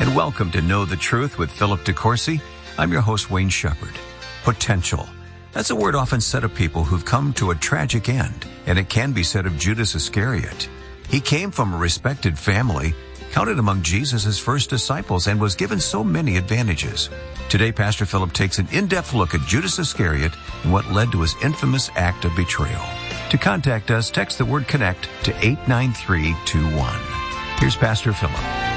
and welcome to Know the Truth with Philip DeCourcy. I'm your host, Wayne Shepherd. Potential. That's a word often said of people who've come to a tragic end, and it can be said of Judas Iscariot. He came from a respected family, counted among Jesus' first disciples, and was given so many advantages. Today, Pastor Philip takes an in-depth look at Judas Iscariot and what led to his infamous act of betrayal. To contact us, text the word CONNECT to 89321. Here's Pastor Philip.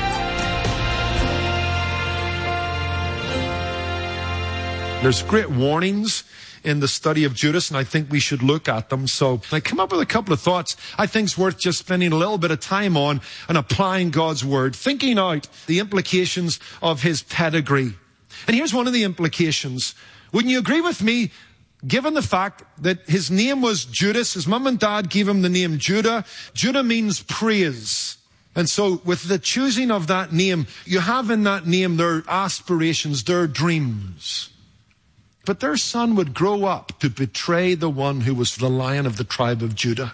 There's great warnings in the study of Judas, and I think we should look at them. So I come up with a couple of thoughts I think is worth just spending a little bit of time on and applying God's word, thinking out the implications of his pedigree. And here's one of the implications. Wouldn't you agree with me, given the fact that his name was Judas, his mom and dad gave him the name Judah. Judah means praise. And so with the choosing of that name, you have in that name their aspirations, their dreams. But their son would grow up to betray the one who was the Lion of the tribe of Judah.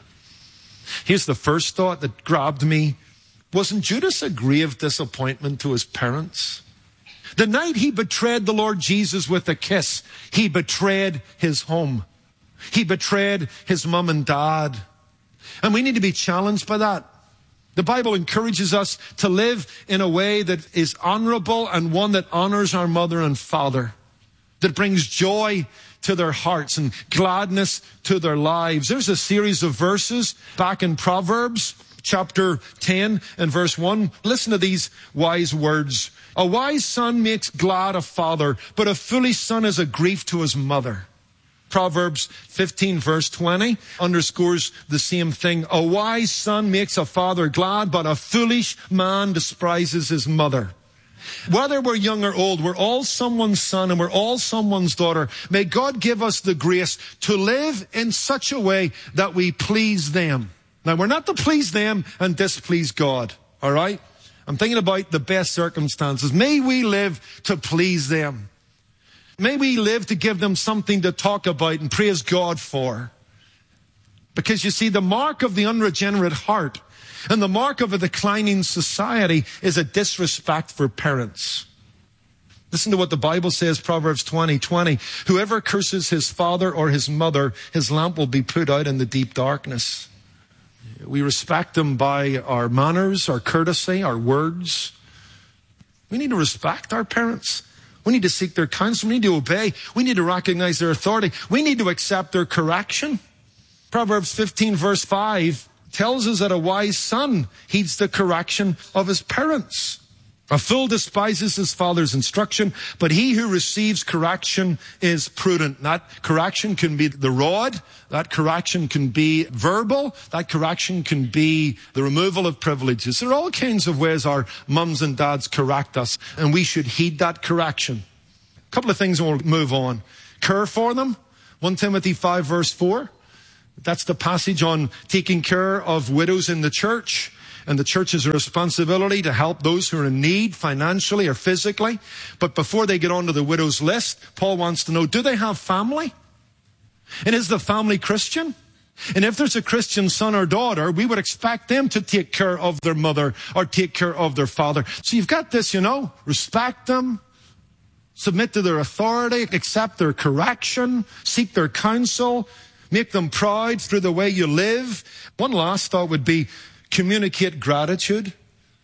Here's the first thought that grabbed me. Wasn't Judas a grave disappointment to his parents? The night he betrayed the Lord Jesus with a kiss, he betrayed his home. He betrayed his mom and dad. And we need to be challenged by that. The Bible encourages us to live in a way that is honorable and one that honors our mother and father, that brings joy to their hearts and gladness to their lives. There's a series of verses back in Proverbs chapter 10 and verse 1. Listen to these wise words. A wise son makes glad a father, but a foolish son is a grief to his mother. Proverbs 15 verse 20 underscores the same thing. A wise son makes a father glad, but a foolish man despises his mother. Whether we're young or old, we're all someone's son and we're all someone's daughter. May God give us the grace to live in such a way that we please them. Now, we're not to please them and displease God, all right? I'm thinking about the best circumstances. May we live to please them. May we live to give them something to talk about and praise God for. Because you see, the mark of the unregenerate heart and the mark of a declining society is a disrespect for parents. Listen to what the Bible says, Proverbs 20:20. Whoever curses his father or his mother, his lamp will be put out in the deep darkness. We respect them by our manners, our courtesy, our words. We need to respect our parents. We need to seek their counsel. We need to obey. We need to recognize their authority. We need to accept their correction. Proverbs 15 verse 5 tells us that a wise son heeds the correction of his parents. A fool despises his father's instruction, but he who receives correction is prudent. That correction can be the rod. That correction can be verbal. That correction can be the removal of privileges. There are all kinds of ways our mums and dads correct us, and we should heed that correction. A couple of things and we'll move on. Care for them. 1 Timothy 5 verse 4. That's the passage on taking care of widows in the church. And the church has a responsibility to help those who are in need financially or physically. But before they get onto the widow's list, Paul wants to know, do they have family? And is the family Christian? And if there's a Christian son or daughter, we would expect them to take care of their mother or take care of their father. So you've got this, respect them, submit to their authority, accept their correction, seek their counsel, make them proud through the way you live. One last thought would be communicate gratitude.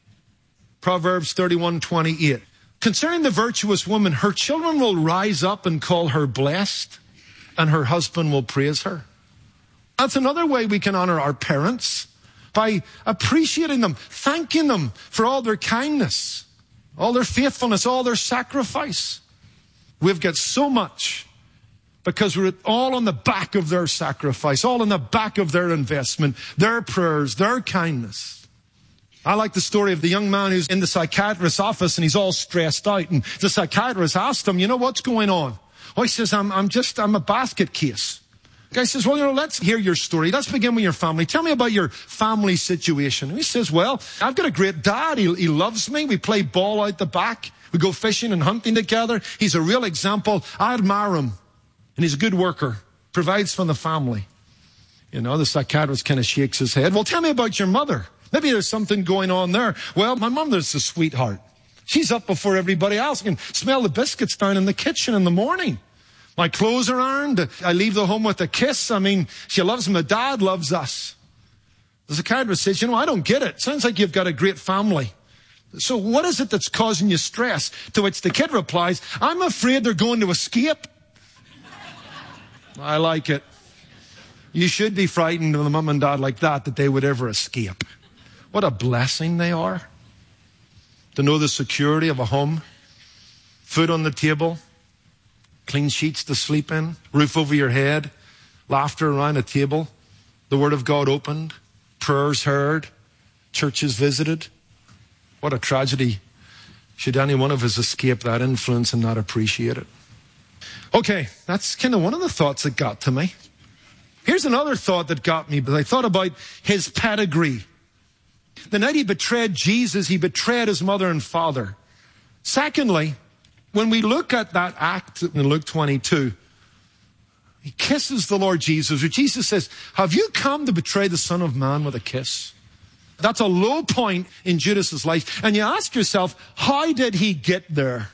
Proverbs 31:28. Concerning the virtuous woman, her children will rise up and call her blessed, and her husband will praise her. That's another way we can honor our parents, by appreciating them, thanking them for all their kindness, all their faithfulness, all their sacrifice. We've got so much because we're all on the back of their sacrifice, all on the back of their investment, their prayers, their kindness. I like the story of the young man who's in the psychiatrist's office and he's all stressed out. And the psychiatrist asked him, what's going on? Oh, he says, I'm a basket case. The guy says, well, let's hear your story. Let's begin with your family. Tell me about your family situation. And he says, well, I've got a great dad. He loves me. We play ball out the back. We go fishing and hunting together. He's a real example. I admire him. And he's a good worker, provides for the family. The psychiatrist kind of shakes his head. Well, tell me about your mother. Maybe there's something going on there. Well, my mother's a sweetheart. She's up before everybody else. I can smell the biscuits down in the kitchen in the morning. My clothes are ironed. I leave the home with a kiss. I mean, she loves my dad, loves us. There's a card that says, I don't get it. Sounds like you've got a great family. So what is it that's causing you stress? To which the kid replies, I'm afraid they're going to escape. I like it. You should be frightened of the mom and dad like that they would ever escape. What a blessing they are. To know the security of a home, food on the table, clean sheets to sleep in, roof over your head, laughter around a table, the Word of God opened, prayers heard, churches visited. What a tragedy should any one of us escape that influence and not appreciate it. Okay, that's kind of one of the thoughts that got to me. Here's another thought that got me, but I thought about his pedigree. The night he betrayed Jesus, he betrayed his mother and father. Secondly, when we look at that act in Luke 22, he kisses the Lord Jesus, where Jesus says, have you come to betray the Son of Man with a kiss? That's a low point in Judas's life. And you ask yourself, how did he get there?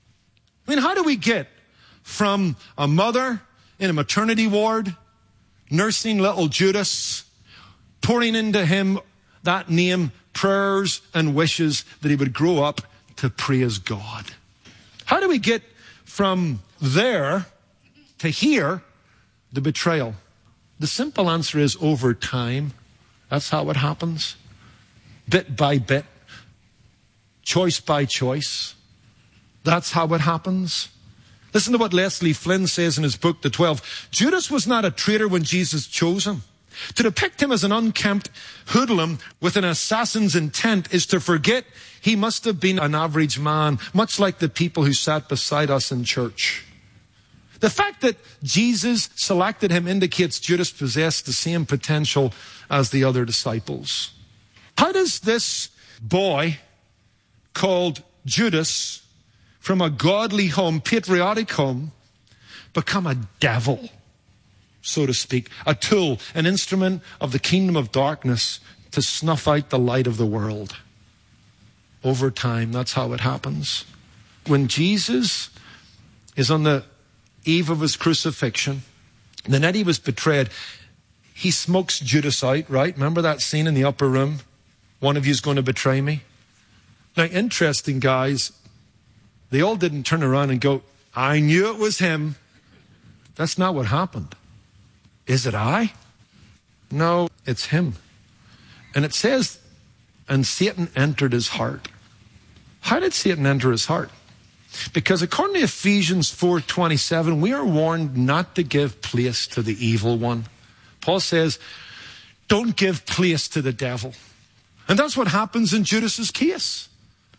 I mean, how do we get from a mother in a maternity ward, nursing little Judas, pouring into him that name, prayers and wishes that he would grow up to praise God? How do we get from there to here, the betrayal? The simple answer is over time. That's how it happens. Bit by bit. Choice by choice. That's how it happens. Listen to what Leslie Flynn says in his book, The 12. Judas was not a traitor when Jesus chose him. To depict him as an unkempt hoodlum with an assassin's intent is to forget he must have been an average man, much like the people who sat beside us in church. The fact that Jesus selected him indicates Judas possessed the same potential as the other disciples. How does this boy called Judas, from a godly home, patriotic home, become a devil, so to speak, a tool, an instrument of the kingdom of darkness to snuff out the light of the world? Over time, that's how it happens. When Jesus is on the eve of his crucifixion, the night he was betrayed, he smokes Judas out, right? Remember that scene in the upper room? One of you is going to betray me. Now, interesting, guys, they all didn't turn around and go, I knew it was him. That's not what happened. Is it I? No, it's him. And it says, and Satan entered his heart. How did Satan enter his heart? Because according to Ephesians 4:27, we are warned not to give place to the evil one. Paul says, don't give place to the devil. And that's what happens in Judas's case.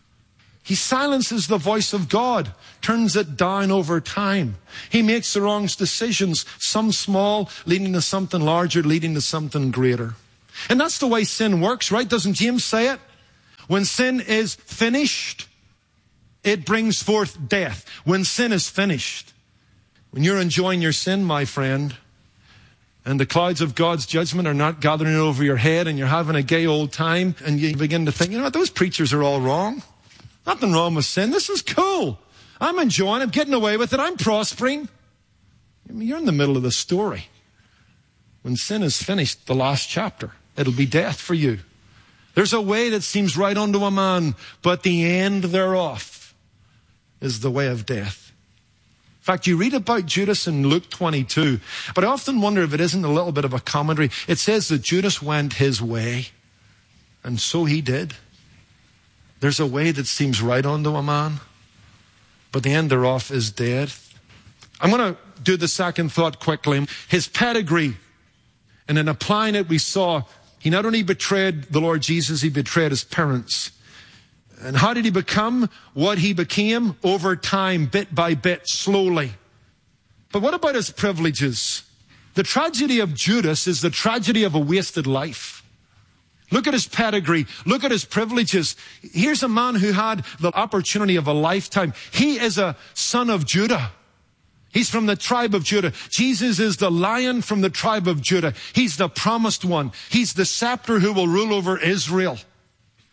He silences the voice of God, turns it down over time. He makes the wrong decisions, some small, leading to something larger, leading to something greater. And that's the way sin works, right? Doesn't James say it? When sin is finished, it brings forth death. When sin is finished, when you're enjoying your sin, my friend, and the clouds of God's judgment are not gathering over your head and you're having a gay old time and you begin to think, you know what, those preachers are all wrong. Nothing wrong with sin. This is cool. I'm enjoying it, getting away with it. I'm prospering. I mean, you're in the middle of the story. When sin is finished, the last chapter, it'll be death for you. There's a way that seems right unto a man, but the end thereof is the way of death. In fact, you read about Judas in Luke 22, but I often wonder if it isn't a little bit of a commentary. It says that Judas went his way, and so he did. There's a way that seems right unto a man, but the end thereof is death. I'm going to do the second thought quickly. His pedigree, and in applying it, we saw he not only betrayed the Lord Jesus, he betrayed his parents. And how did he become what he became? Over time, bit by bit, slowly. But what about his privileges? The tragedy of Judas is the tragedy of a wasted life. Look at his pedigree. Look at his privileges. Here's a man who had the opportunity of a lifetime. He is a son of Judah. He's from the tribe of Judah. Jesus is the Lion from the tribe of Judah. He's the promised one. He's the scepter who will rule over Israel.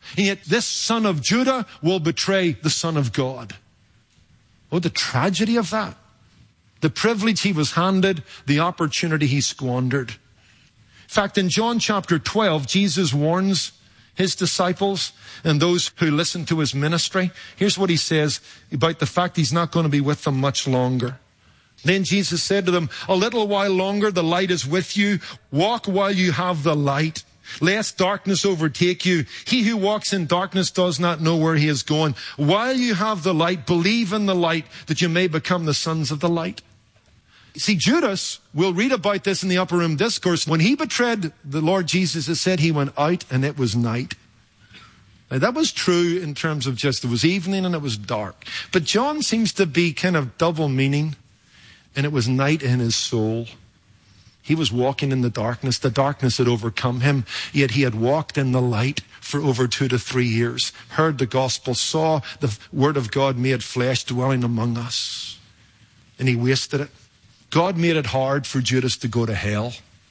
And yet this son of Judah will betray the Son of God. Oh, the tragedy of that. The privilege he was handed, the opportunity he squandered. In fact, in John chapter 12, Jesus warns his disciples and those who listen to his ministry. Here's what he says about the fact he's not going to be with them much longer. Then Jesus said to them, a little while longer the light is with you. Walk while you have the light, lest darkness overtake you. He who walks in darkness does not know where he is going. While you have the light, believe in the light, that you may become the sons of the light. See, Judas, we'll read about this in the Upper Room Discourse. When he betrayed the Lord Jesus, it said he went out and it was night. Now, that was true in terms of just it was evening and it was dark. But John seems to be kind of double meaning. And it was night in his soul. He was walking in the darkness. The darkness had overcome him. Yet he had walked in the light for over 2 to 3 years. Heard the gospel, saw the word of God made flesh dwelling among us. And he wasted it. God made it hard for Judas to go to hell.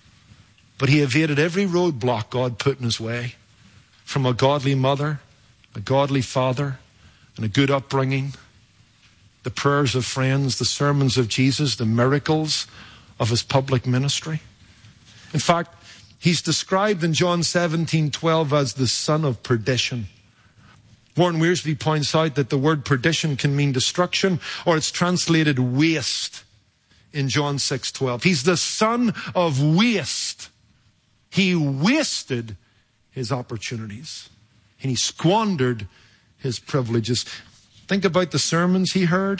But he evaded every roadblock God put in his way. From a godly mother, a godly father, and a good upbringing. The prayers of friends, the sermons of Jesus, the miracles of his public ministry. In fact, he's described in John 17:12 as the son of perdition. Warren Wiersbe points out that the word perdition can mean destruction, or it's translated waste in John 6:12. He's the son of waste. He wasted his opportunities, and he squandered his privileges. Think about the sermons he heard,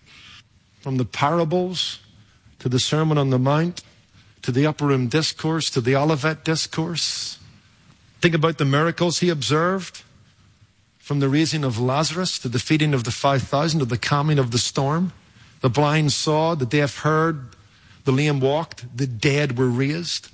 from the parables to the Sermon on the Mount, to the Upper Room Discourse, to the Olivet Discourse. Think about the miracles he observed, from the raising of Lazarus to the feeding of the 5,000 to the calming of the storm. The blind saw, the deaf heard, the lame walked, the dead were raised.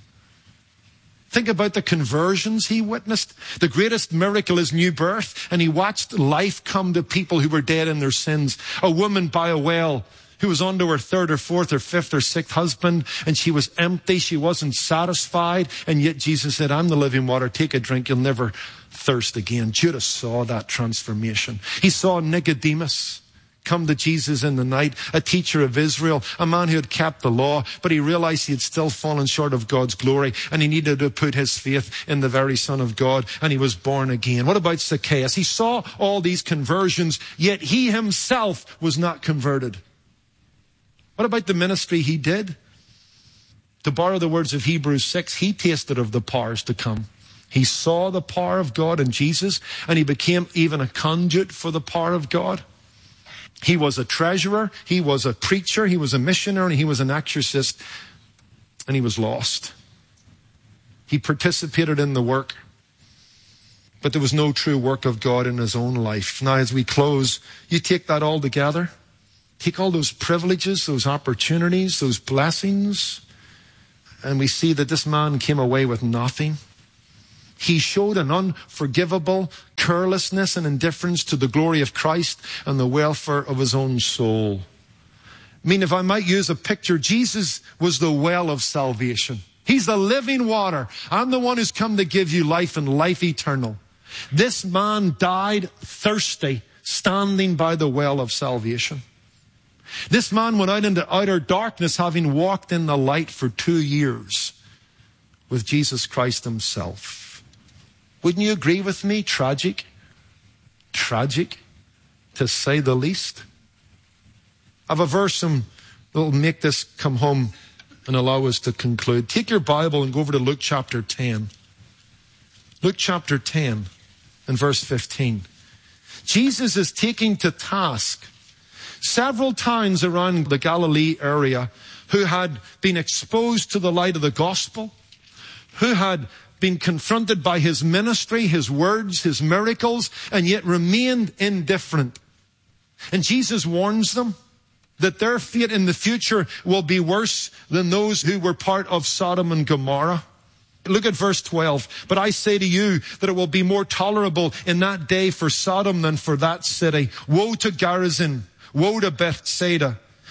Think about the conversions he witnessed. The greatest miracle is new birth, and he watched life come to people who were dead in their sins. A woman by a well who was on to her 3rd or 4th or 5th or 6th husband, and she was empty, she wasn't satisfied, and yet Jesus said, I'm the living water, take a drink, you'll never thirst again. Judas saw that transformation. He saw Nicodemus come to Jesus in the night, a teacher of Israel, a man who had kept the law, but he realized he had still fallen short of God's glory, and he needed to put his faith in the very Son of God, and he was born again. What about Zacchaeus? He saw all these conversions, yet he himself was not converted. What about the ministry he did? To borrow the words of Hebrews 6, he tasted of the powers to come. He saw the power of God in Jesus, and he became even a conduit for the power of God. He was a treasurer, he was a preacher, he was a missionary, he was an exorcist, and he was lost. He participated in the work, but there was no true work of God in his own life. Now, as we close, you take that all together, take all those privileges, those opportunities, those blessings, and we see that this man came away with nothing. He showed an unforgivable carelessness and indifference to the glory of Christ and the welfare of his own soul. I mean, if I might use a picture, Jesus was the well of salvation. He's the living water. I'm the one who's come to give you life and life eternal. This man died thirsty, standing by the well of salvation. This man went out into outer darkness, having walked in the light for 2 years with Jesus Christ himself. Wouldn't you agree with me? Tragic. Tragic, to say the least. I have a verse that will make this come home and allow us to conclude. Take your Bible and go over to Luke chapter 10. Luke chapter 10 and verse 15. Jesus is taking to task several towns around the Galilee area who had been exposed to the light of the gospel, who had been confronted by his ministry, his words, his miracles, and yet remained indifferent. And Jesus warns them that their fate in the future will be worse than those who were part of Sodom and Gomorrah. Look at verse 12. But I say to you that it will be more tolerable in that day for Sodom than for that city. Woe to Gerizim! Woe to Bethsaida!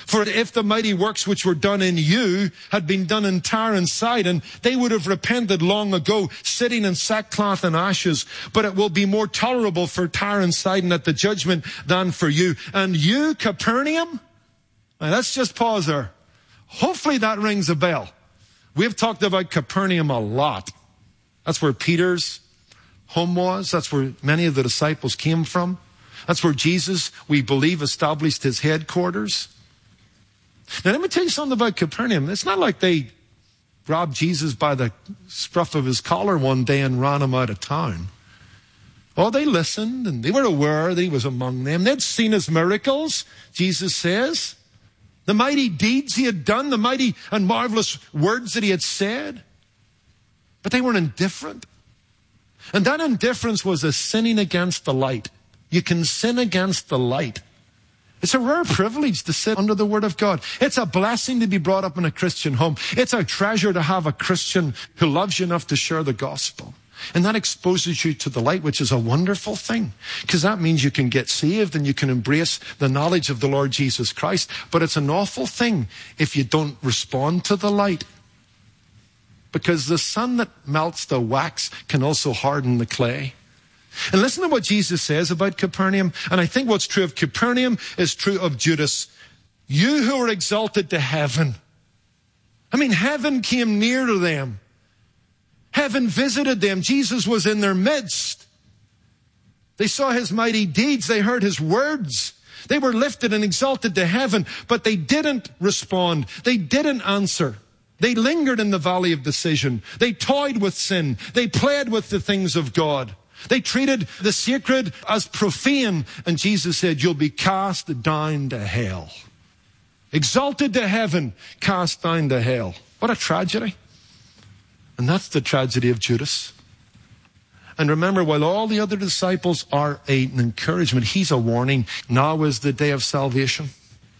For if the mighty works which were done in you had been done in Tyre and Sidon, they would have repented long ago, sitting in sackcloth and ashes. But it will be more tolerable for Tyre and Sidon at the judgment than for you. And you, Capernaum? Now let's just pause there. Hopefully that rings a bell. We've talked about Capernaum a lot. That's where Peter's home was. That's where many of the disciples came from. That's where Jesus, we believe, established his headquarters. Now, let me tell you something about Capernaum. It's not like they grabbed Jesus by the scruff of his collar one day and ran him out of town. Oh, they listened and they were aware that he was among them. They'd seen his miracles, Jesus says. The mighty deeds he had done, the mighty and marvelous words that he had said. But they weren't indifferent. And that indifference was a sinning against the light. You can sin against the light. It's a rare privilege to sit under the Word of God. It's a blessing to be brought up in a Christian home. It's a treasure to have a Christian who loves you enough to share the gospel. And that exposes you to the light, which is a wonderful thing. Because that means you can get saved and you can embrace the knowledge of the Lord Jesus Christ. But it's an awful thing if you don't respond to the light. Because the sun that melts the wax can also harden the clay. And listen to what Jesus says about Capernaum. And I think what's true of Capernaum is true of Judas. You who are exalted to heaven. I mean, heaven came near to them. Heaven visited them. Jesus was in their midst. They saw his mighty deeds. They heard his words. They were lifted and exalted to heaven, but they didn't respond. They didn't answer. They lingered in the valley of decision. They toyed with sin. They played with the things of God. They treated the sacred as profane. And Jesus said, you'll be cast down to hell. Exalted to heaven, cast down to hell. What a tragedy. And that's the tragedy of Judas. And remember, while all the other disciples are an encouragement, he's a warning. Now is the day of salvation.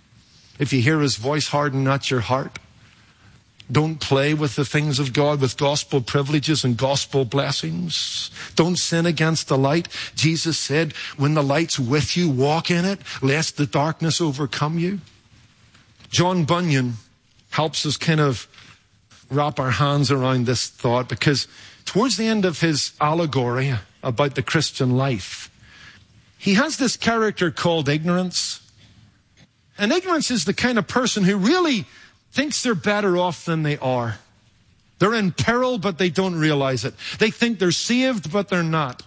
If you hear his voice, harden not your heart. Don't play with the things of God, with gospel privileges and gospel blessings. Don't sin against the light. Jesus said, when the light's with you, walk in it, lest the darkness overcome you. John Bunyan helps us kind of wrap our hands around this thought, because towards the end of his allegory about the Christian life, he has this character called ignorance. And ignorance is the kind of person who really thinks they're better off than they are. They're in peril, but they don't realize it. They think they're saved, but they're not.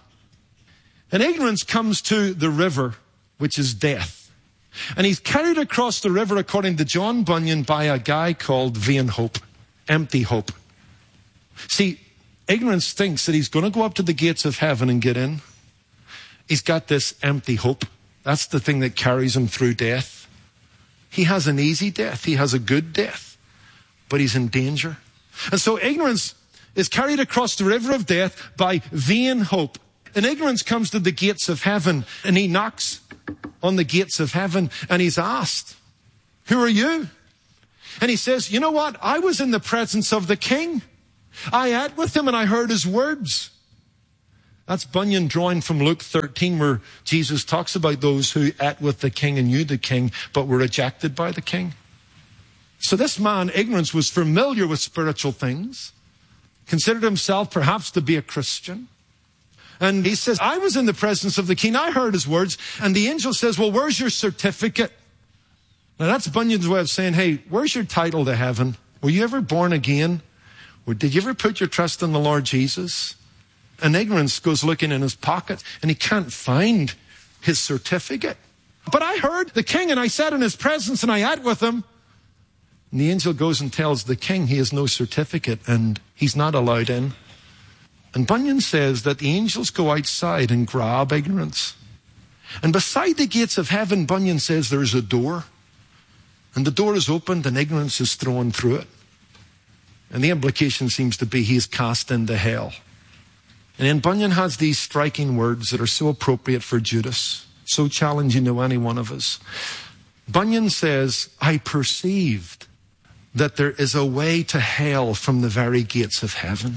And ignorance comes to the river, which is death. And he's carried across the river, according to John Bunyan, by a guy called vain hope, empty hope. See, ignorance thinks that he's going to go up to the gates of heaven and get in. He's got this empty hope. That's the thing that carries him through death. He has an easy death. He has a good death. But he's in danger. And so ignorance is carried across the river of death by vain hope. And ignorance comes to the gates of heaven. And he knocks on the gates of heaven. And he's asked, who are you? And he says, you know what? I was in the presence of the king. I ate with him and I heard his words. That's Bunyan drawing from Luke 13, where Jesus talks about those who ate with the king and knew the king, but were rejected by the king. So this man, ignorance, was familiar with spiritual things, considered himself perhaps to be a Christian. And he says, I was in the presence of the king. I heard his words. And the angel says, well, where's your certificate? Now that's Bunyan's way of saying, hey, where's your title to heaven? Were you ever born again? Or did you ever put your trust in the Lord Jesus? And ignorance goes looking in his pocket and he can't find his certificate. But I heard the king and I sat in his presence and I ate with him. And the angel goes and tells the king he has no certificate and he's not allowed in. And Bunyan says that the angels go outside and grab ignorance. And beside the gates of heaven, Bunyan says there's a door. And the door is opened and ignorance is thrown through it. And the implication seems to be he is cast into hell. And then Bunyan has these striking words that are so appropriate for Judas, so challenging to any one of us. Bunyan says, I perceived that there is a way to hell from the very gates of heaven.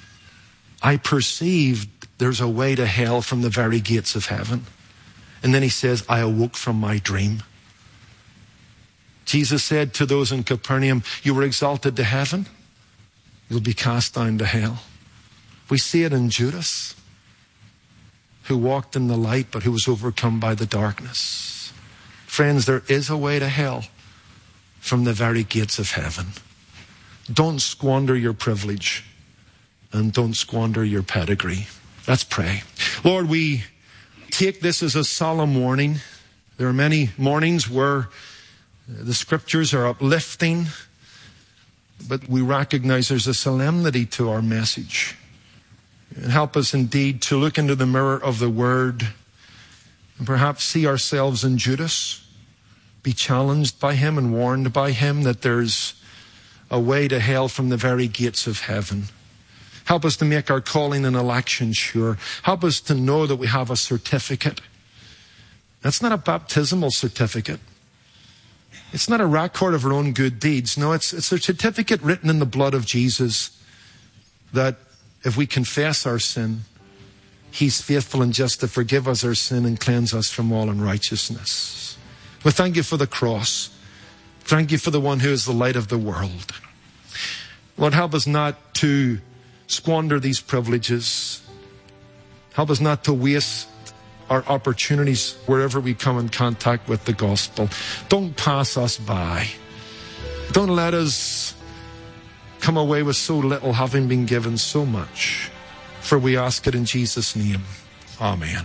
I perceived there's a way to hell from the very gates of heaven. And then he says, I awoke from my dream. Jesus said to those in Capernaum, you were exalted to heaven, you'll be cast down to hell. We see it in Judas, who walked in the light but who was overcome by the darkness. Friends, there is a way to hell from the very gates of heaven. Don't squander your privilege and don't squander your pedigree. Let's pray. Lord, we take this as a solemn warning. There are many mornings where the scriptures are uplifting, but we recognize there's a solemnity to our message. And help us indeed to look into the mirror of the Word and perhaps see ourselves in Judas, be challenged by him and warned by him that there's a way to hell from the very gates of heaven. Help us to make our calling and election sure. Help us to know that we have a certificate. That's not a baptismal certificate. It's not a record of our own good deeds. No, it's a certificate written in the blood of Jesus that if we confess our sin, He's faithful and just to forgive us our sin and cleanse us from all unrighteousness. We thank you for the cross. Thank you for the one who is the light of the world. Lord, help us not to squander these privileges. Help us not to waste our opportunities wherever we come in contact with the gospel. Don't pass us by. Don't let us come away with so little, having been given so much. For we ask it in Jesus' name. Amen.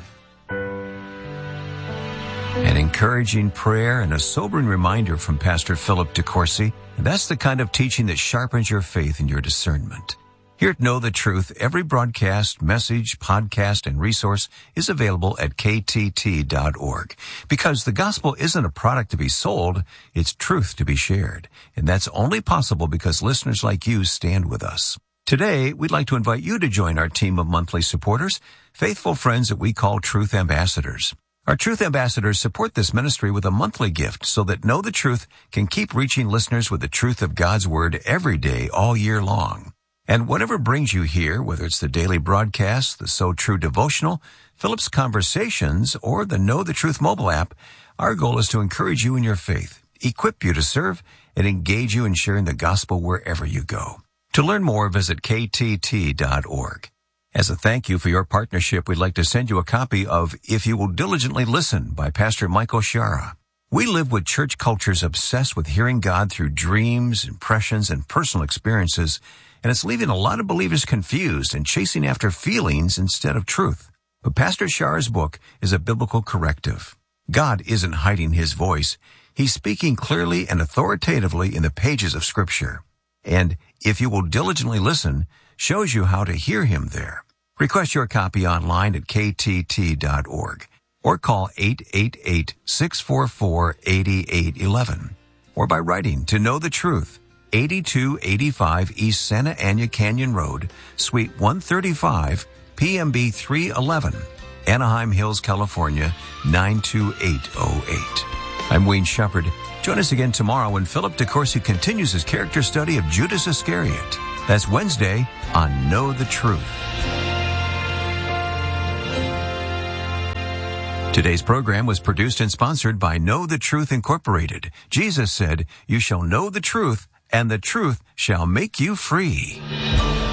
An encouraging prayer and a sobering reminder from Pastor Philip DeCourcy. And that's the kind of teaching that sharpens your faith and your discernment. Here at Know the Truth, every broadcast, message, podcast, and resource is available at ktt.org. Because the gospel isn't a product to be sold, it's truth to be shared. And that's only possible because listeners like you stand with us. Today, we'd like to invite you to join our team of monthly supporters, faithful friends that we call Truth Ambassadors. Our Truth Ambassadors support this ministry with a monthly gift so that Know the Truth can keep reaching listeners with the truth of God's Word every day, all year long. And whatever brings you here, whether it's the daily broadcast, the So True devotional, Philip's Conversations, or the Know the Truth mobile app, our goal is to encourage you in your faith, equip you to serve, and engage you in sharing the gospel wherever you go. To learn more, visit ktt.org. As a thank you for your partnership, we'd like to send you a copy of If You Will Diligently Listen by Pastor Michael Shara. We live with church cultures obsessed with hearing God through dreams, impressions, and personal experiences, and it's leaving a lot of believers confused and chasing after feelings instead of truth. But Pastor Shara's book is a biblical corrective. God isn't hiding His voice. He's speaking clearly and authoritatively in the pages of Scripture. And If You Will Diligently Listen shows you how to hear Him there. Request your copy online at ktt.org or call 888-644-8811 or by writing to Know the Truth, 8285 East Santa Ana Canyon Road, Suite 135, PMB 311, Anaheim Hills, California, 92808. I'm Wayne Shepherd. Join us again tomorrow when Philip DeCourcy continues his character study of Judas Iscariot. That's Wednesday on Know the Truth. Today's program was produced and sponsored by Know the Truth Incorporated. Jesus said, "You shall know the truth, and the truth shall make you free."